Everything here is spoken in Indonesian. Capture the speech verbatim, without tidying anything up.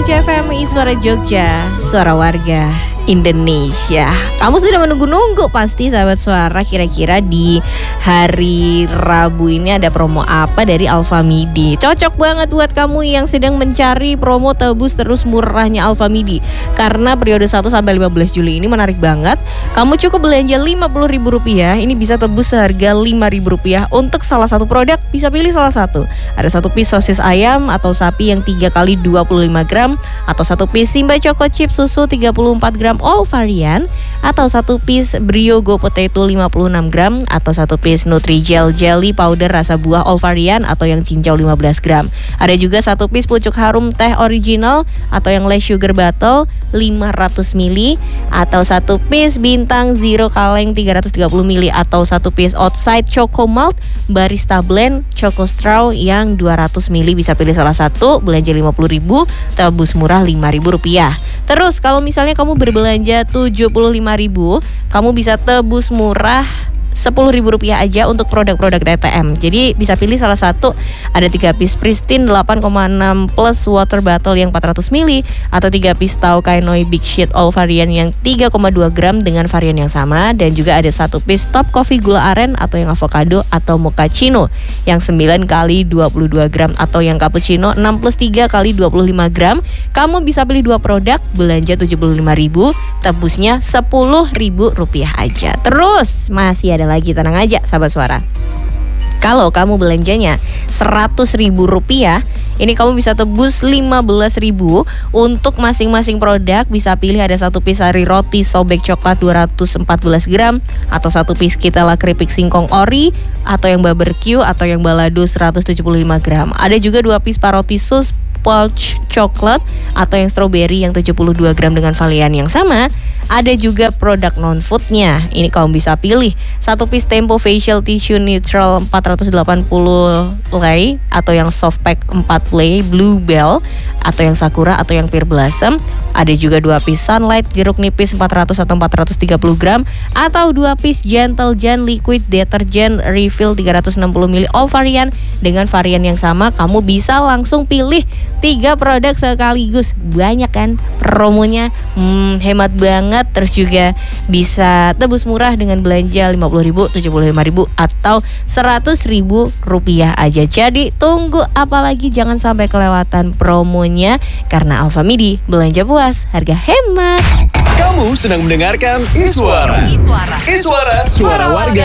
Jogja F M, Suara Jogja, suara warga Indonesia. Kamu sudah menunggu-nunggu pasti sahabat suara, kira-kira di hari Rabu ini ada promo apa dari Alfamidi. Cocok banget buat kamu yang sedang mencari promo tebus terus murahnya Alfamidi. Karena periode satu sampai lima belas Juli ini menarik banget. Kamu cukup belanja lima puluh ribu rupiah, ini bisa tebus seharga lima ribu rupiah untuk salah satu produk. Bisa pilih salah satu. Ada satu piece sosis ayam atau sapi yang tiga kali dua puluh lima gram, atau satu piece Simba Choco Chip susu tiga puluh empat gram all varian, atau satu piece Brio Go Potato lima puluh enam gram, atau satu piece Nutrijel Jelly Powder rasa buah all varian atau yang cincau lima belas gram. Ada juga satu piece pucuk harum teh original atau yang less sugar bottle lima ratus mililiter, atau satu piece bintang zero kaleng tiga ratus tiga puluh mililiter, atau satu piece outside choco malt barista blend choco straw yang dua ratus mililiter. Bisa pilih salah satu, belanja lima puluh ribu, tebus murah lima ribu rupiah. Terus kalau misalnya kamu berbelanja tujuh puluh lima ribu, kamu bisa tebus murah sepuluh ribu rupiah aja untuk produk-produk D T M. Jadi bisa pilih salah satu. Ada tiga piece Pristine delapan koma enam plus water bottle yang empat ratus mililiter, atau tiga piece Tao Kainoi Big Sheet all varian yang tiga koma dua gram dengan varian yang sama. Dan juga ada satu piece Top Coffee gula aren atau yang avocado atau mochaccino yang sembilan kali dua puluh dua gram, atau yang cappuccino enam plus tiga kali dua puluh lima gram. Kamu bisa pilih dua produk, belanja tujuh puluh lima ribu, tebusnya sepuluh ribu rupiah aja. Terus masih ada lagi, tenang aja sahabat suara. Kalau kamu belanjanya seratus ribu rupiah, ini kamu bisa tebus lima belas ribu untuk masing-masing produk. Bisa pilih ada satu piece sari roti sobek coklat dua ratus empat belas gram, atau satu piece Kitala keripik singkong ori, atau yang barbecue, atau yang balado seratus tujuh puluh lima gram. Ada juga dua piece paroti sus pouch coklat atau yang strawberry yang tujuh puluh dua gram dengan varian yang sama. Ada juga produk non-foodnya. Ini kamu bisa pilih satu piece Tempo facial tissue neutral empat ratus delapan puluh lay, atau yang soft pack empat lay bluebell, atau yang sakura, atau yang pear blossom. Ada juga dua piece sunlight jeruk nipis empat ratus atau empat ratus tiga puluh gram, atau dua piece gentle gen liquid detergent refill tiga ratus enam puluh mililiter all varian dengan varian yang sama. Kamu bisa langsung pilih tiga produk sekaligus. Banyak kan promonya, hmm, hemat banget. Terus juga bisa tebus murah dengan belanja lima puluh ribu, tujuh puluh lima ribu, atau seratus ribu rupiah aja. Jadi tunggu apa lagi, jangan sampai kelewatan promonya. Karena Alfamidi, belanja puas, harga hemat. Kamu sedang mendengarkan Iswara. Iswara, Iswara suara warga